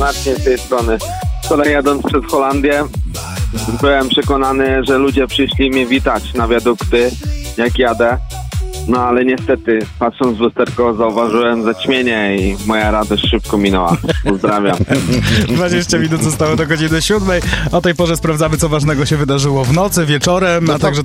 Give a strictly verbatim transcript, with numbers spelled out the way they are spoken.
Marcin z tej strony. Wczoraj jadąc przez Holandię byłem przekonany, że ludzie przyszli mnie witać na wiadukty, jak jadę. No ale niestety, patrząc w lusterko, zauważyłem zaćmienie i moja radość szybko minęła. Pozdrawiam. dwadzieścia minut zostało do godziny siódmej. O tej porze sprawdzamy, co ważnego się wydarzyło w nocy, wieczorem, No a także